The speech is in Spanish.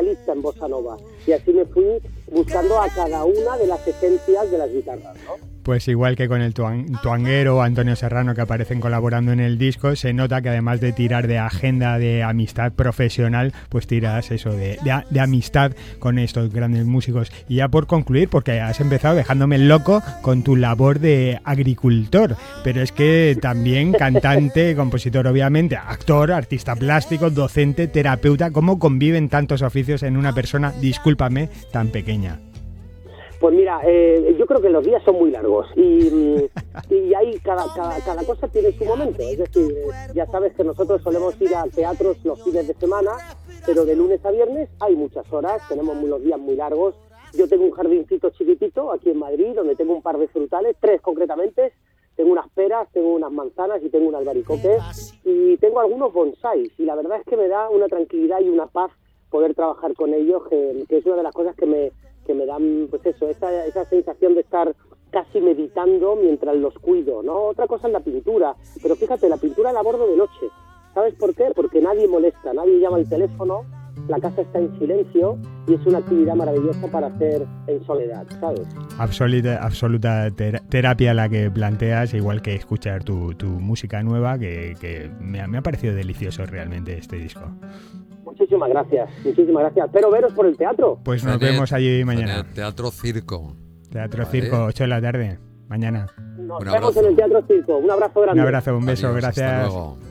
especialista en bossa nova. Y así me fui buscando a cada una de las esencias de las guitarras, ¿no? Pues igual que con el tuanguero Antonio Serrano, que aparecen colaborando en el disco, se nota que además de tirar de agenda de amistad profesional, pues tiras eso de amistad con estos grandes músicos. Y ya por concluir, porque has empezado dejándome loco con tu labor de agricultor, pero es que también cantante, compositor obviamente, actor, artista plástico, docente, terapeuta. ¿Cómo conviven tantos oficios en una persona, discúlpame, tan pequeña? Pues mira, yo creo que los días son muy largos y ahí cada cosa tiene su momento. Es decir, ya sabes que nosotros solemos ir a teatros los fines de semana, pero de lunes a viernes hay muchas horas, tenemos los días muy largos. Yo tengo un jardincito chiquitito aquí en Madrid, donde tengo un par de frutales, 3 concretamente. Tengo unas peras, tengo unas manzanas y tengo un albaricoque y tengo algunos bonsáis. Y la verdad es que me da una tranquilidad y una paz poder trabajar con ellos, que es una de las cosas que me dan, pues eso, esa sensación de estar casi meditando mientras los cuido, ¿no? Otra cosa es la pintura, pero fíjate, la pintura la abordo de noche. ¿Sabes por qué? Porque nadie molesta, nadie llama al teléfono, la casa está en silencio y es una actividad maravillosa para hacer en soledad, ¿sabes? Absoluta terapia la que planteas, igual que escuchar tu música nueva, que me ha parecido delicioso realmente este disco. Muchísimas gracias. Espero veros por el teatro. Pues nos vemos allí mañana. Teatro Circo. Teatro Circo, 8 de la tarde, mañana. Nos vemos en el Teatro Circo. Un abrazo grande. Un abrazo, un beso, Adiós, gracias. hasta luego.